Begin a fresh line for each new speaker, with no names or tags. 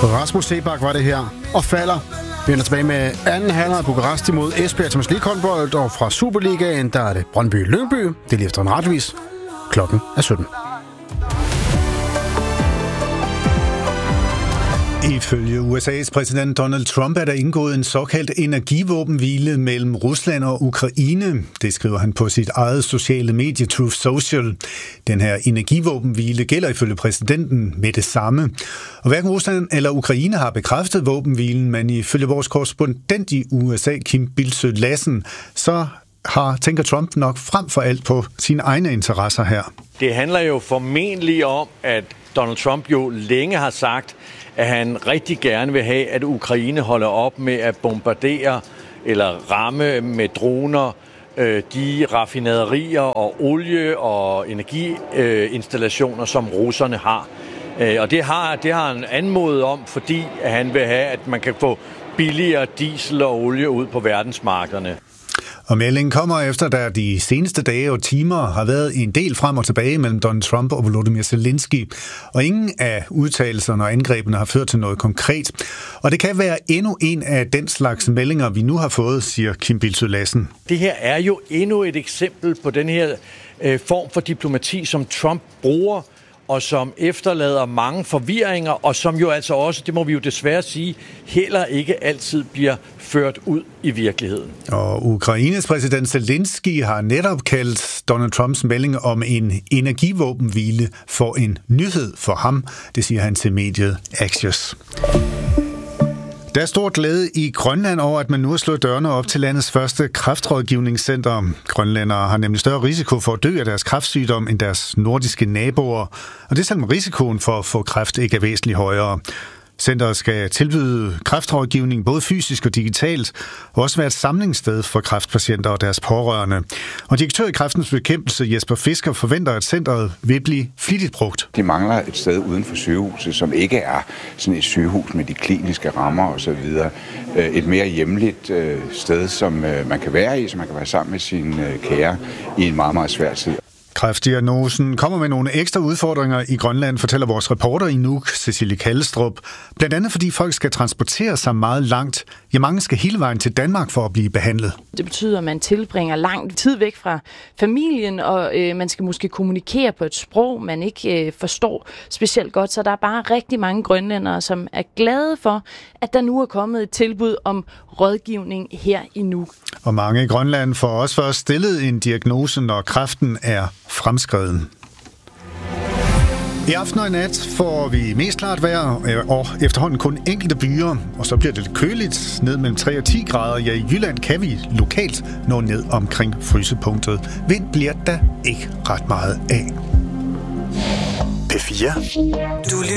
Rasmus Seebach var det her, og falder. Vi vender tilbage med anden halvleg af Bukaresti mod Esbjerg Champions League håndbold, og fra Superligaen, der er det Brøndby-Lyngby. Det er lige efter en radiovis. Klokken er 17.
Ifølge USA's præsident Donald Trump er der indgået en såkaldt energivåbenhvile mellem Rusland og Ukraine. Det skriver han på sit eget sociale medie Truth Social. Den her energivåbenhvile gælder ifølge præsidenten med det samme. Og hverken Rusland eller Ukraine har bekræftet våbenhvilen, men ifølge vores korrespondent i USA, Kim Bildsøe Lassen, så tænker Trump nok frem for alt på sine egne interesser her.
Det handler jo formentlig om, at Donald Trump jo længe har sagt, at han rigtig gerne vil have, at Ukraine holder op med at bombardere eller ramme med droner de raffinaderier og olie- og energiinstallationer, som russerne har. Og det har han anmodet om, fordi han vil have, at man kan få billigere diesel og olie ud på verdensmarkederne.
Og meldingen kommer efter, der de seneste dage og timer har været en del frem og tilbage mellem Donald Trump og Volodymyr Zelensky. Og ingen af udtalelserne og angrebene har ført til noget konkret. Og det kan være endnu en af den slags meldinger, vi nu har fået, siger Kim Bildsøe Lassen.
Det her er jo endnu et eksempel på den her form for diplomati, som Trump bruger, og som efterlader mange forvirringer, og som jo altså også, det må vi jo desværre sige, heller ikke altid bliver ført ud i virkeligheden.
Og Ukraines præsident Zelensky har netop kaldt Donald Trumps melding om en energivåbenhvile for en nyhed for ham. Det siger han til mediet Axios. Der er stor glæde i Grønland over, at man nu har slået dørene op til landets første kræftrådgivningscenter. Grønlændere har nemlig større risiko for at dø af deres kræftsygdom end deres nordiske naboer. Og det er selvom risikoen for at få kræft ikke er væsentligt højere. Centeret skal tilbyde kræftrådgivning både fysisk og digitalt, og også være et samlingssted for kræftpatienter og deres pårørende. Og direktør i Kræftens Bekæmpelse Jesper Fisker forventer, at centeret vil blive flittigt brugt.
De mangler et sted uden for sygehuset, som ikke er sådan et sygehus med de kliniske rammer osv. Et mere hjemligt sted, som man kan være i, så man kan være sammen med sine kære i en meget, meget svær tid.
Kræftdiagnosen kommer med nogle ekstra udfordringer i Grønland, fortæller vores reporter i Nuuk, Cecilie Kallestrup. Blandt andet fordi folk skal transportere sig meget langt. Ja, mange skal hele vejen til Danmark for at blive behandlet.
Det betyder, at man tilbringer lang tid væk fra familien, og man skal måske kommunikere på et sprog, man ikke forstår specielt godt. Så der er bare rigtig mange grønlændere, som er glade for, at der nu er kommet et tilbud om rådgivning her i Nuuk.
Og mange i Grønland får også først stillet en diagnose, når kræften er fremskreden. I aften og i nat får vi mest klart vejr, og efterhånden kun enkelte byer, og så bliver det lidt køligt, ned mellem 3 og 10 grader. Ja, i Jylland kan vi lokalt nå ned omkring frysepunktet. Vind bliver der ikke ret meget af. P4.